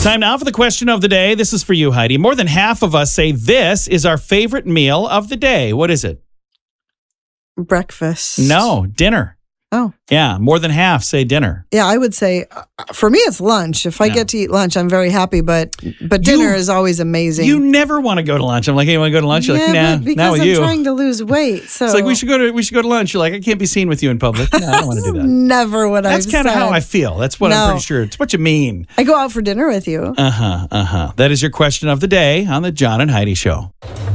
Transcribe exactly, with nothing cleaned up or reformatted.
Time now for the question of the day. This is for you, Heidi. More than half of us say this is our favorite meal of the day. What is it? Breakfast. No, dinner. Oh. Yeah, more than half say dinner. Yeah, I would say, uh, for me, it's lunch. If I Yeah. get to eat lunch, I'm very happy, but but dinner You- is always amazing. You never want to go to lunch. I'm like, hey, you want to go to lunch? You're yeah, like, nah, but because not with I'm you. trying to lose weight. So It's like, we should go to we should go to lunch. You're like, I can't be seen with you in public. No, I don't want to do that. never what I've That's kind of said. how I feel. That's what I'm No. pretty sure. It's what you mean. I go out for dinner with you. Uh-huh, uh-huh. That is your question of the day on the John and Heidi Show.